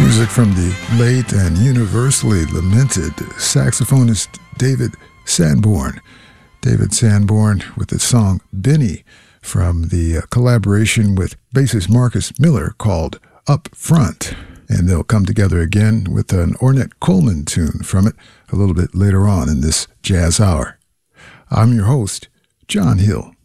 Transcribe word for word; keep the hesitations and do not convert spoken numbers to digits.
Music from the late and universally lamented saxophonist David Sanborn. David Sanborn with the song Benny from the uh, collaboration with bassist Marcus Miller called Up Front. And they'll come together again with an Ornette Coleman tune from it a little bit later on in this Jazz Hour. I'm your host, John Hill.